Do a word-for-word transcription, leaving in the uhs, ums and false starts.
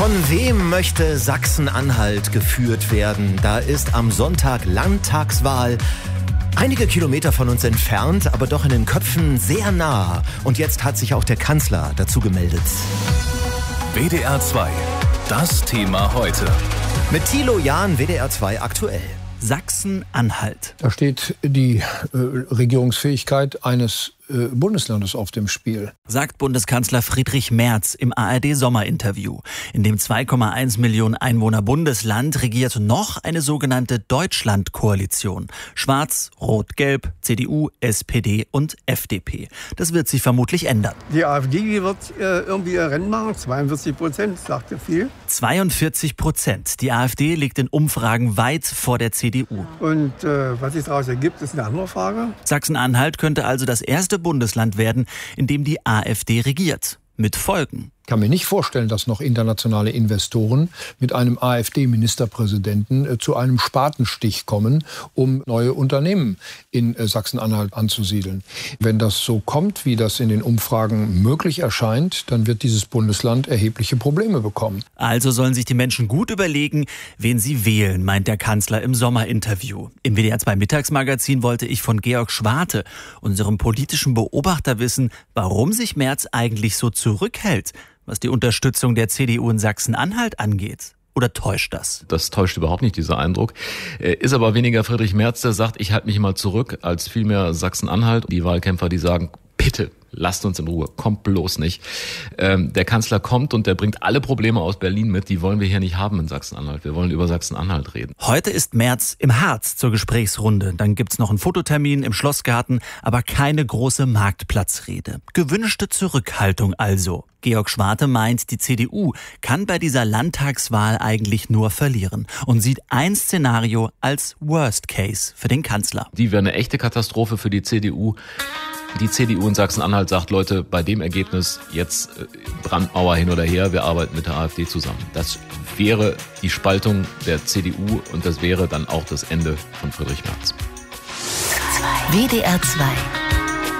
Von wem möchte Sachsen-Anhalt geführt werden? Da ist am Sonntag Landtagswahl. Einige Kilometer von uns entfernt, aber doch in den Köpfen sehr nah. Und jetzt hat sich auch der Kanzler dazu gemeldet. W D R zwei, das Thema heute. Mit Thilo Jahn, W D R zwei aktuell. Sachsen-Anhalt. Da steht die äh, Regierungsfähigkeit eines äh, Bundeslandes auf dem Spiel. Sagt Bundeskanzler Friedrich Merz im A R D-Sommerinterview. In dem zwei Komma eins Millionen Einwohner Bundesland regiert noch eine sogenannte Deutschland-Koalition. Schwarz, Rot, Gelb, C D U, S P D und F D P. Das wird sich vermutlich ändern. Die AfD die wird äh, irgendwie ihr Rennen machen. zweiundvierzig Prozent, sagt ja viel. zweiundvierzig Prozent. Die AfD liegt in Umfragen weit vor der C D U. Und äh, was sich daraus ergibt, ist eine andere Frage. Sachsen-Anhalt könnte also das erste Bundesland werden, in dem die AfD regiert. Mit Folgen. Ich kann mir nicht vorstellen, dass noch internationale Investoren mit einem AfD-Ministerpräsidenten äh, zu einem Spatenstich kommen, um neue Unternehmen in äh, Sachsen-Anhalt anzusiedeln. Wenn das so kommt, wie das in den Umfragen möglich erscheint, dann wird dieses Bundesland erhebliche Probleme bekommen. Also sollen sich die Menschen gut überlegen, wen sie wählen, meint der Kanzler im Sommerinterview. Im W D R zwei Mittagsmagazin wollte ich von Georg Schwarte, unserem politischen Beobachter, wissen, warum sich Merz eigentlich so zurückhält, was die Unterstützung der C D U in Sachsen-Anhalt angeht. Oder täuscht das? Das täuscht überhaupt nicht, dieser Eindruck. Ist aber weniger Friedrich Merz, der sagt, ich halte mich mal zurück, als vielmehr Sachsen-Anhalt. Die Wahlkämpfer, die sagen, bitte, lasst uns in Ruhe, kommt bloß nicht. Ähm, der Kanzler kommt und der bringt alle Probleme aus Berlin mit, die wollen wir hier nicht haben in Sachsen-Anhalt. Wir wollen über Sachsen-Anhalt reden. Heute ist Merz im Harz zur Gesprächsrunde. Dann gibt's noch einen Fototermin im Schlossgarten, aber keine große Marktplatzrede. Gewünschte Zurückhaltung also. Georg Schwarte meint, die C D U kann bei dieser Landtagswahl eigentlich nur verlieren und sieht ein Szenario als Worst Case für den Kanzler. Die wäre eine echte Katastrophe für die C D U. Die C D U in Sachsen-Anhalt sagt, Leute, bei dem Ergebnis jetzt äh, Brandmauer hin oder her, wir arbeiten mit der AfD zusammen. Das wäre die Spaltung der C D U und das wäre dann auch das Ende von Friedrich Merz. W D R zwei